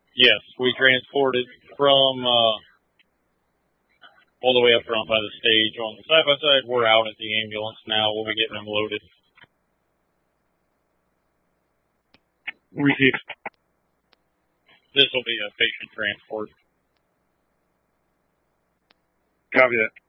Yes, we transported from all the way up front by the stage on the side-by-side. We're out at the ambulance now. We'll be getting them loaded. Received. This will be a patient transport. Copy that.